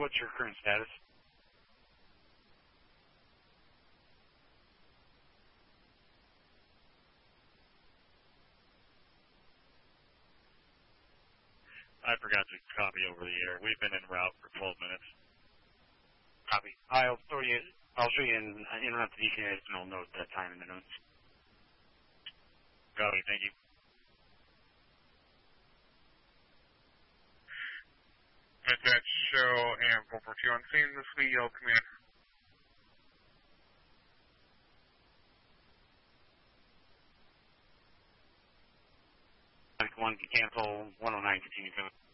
what's your current status? I forgot to copy over the air. We've been en route for 12 minutes. Copy. I'll show you in route to DCS, and I'll note that time in the notes. Copy. Thank you. Dispatch, show and 442 on scene. This will be Yellow Command. One cancel, 109 continue.